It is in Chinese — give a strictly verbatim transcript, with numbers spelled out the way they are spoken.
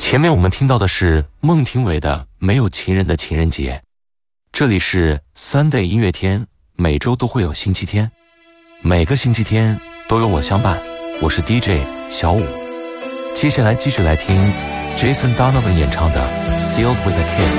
前面我们听到的是孟庭苇的《没有情人的情人节》，这里是 Sunday 音乐天，每周都会有星期天，每个星期天都有我相伴，我是 D J 小五。接下来继续来听 Jason Donovan 演唱的 Sealed with a Kiss。